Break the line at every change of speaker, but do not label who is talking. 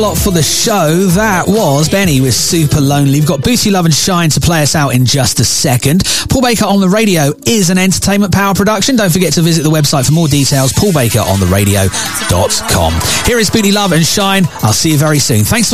lot for the show. That was Benny with Super Lonely. We've got Booty Love and Shine to play us out in just a second. Paul Baker on the Radio is an Entertainment Power production. Don't forget to visit the website for more details, paulbakerontheradio.com. Here is Booty Love and Shine. I'll see you very soon. Thanks for